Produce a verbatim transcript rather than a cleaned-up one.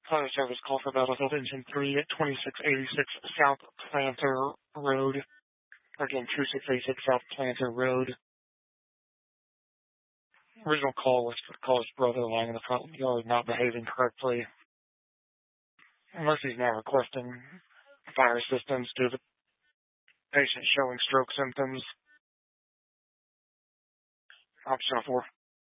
Fire service call for Battle Field Engine three at twenty-six eighty-six South Planter Road. Again, twenty-six eighty-six South Planter Road. Original call was for the caller's brother lying in the front yard not behaving correctly. Unless he's now requesting fire assistance due to the patient showing stroke symptoms. Option four.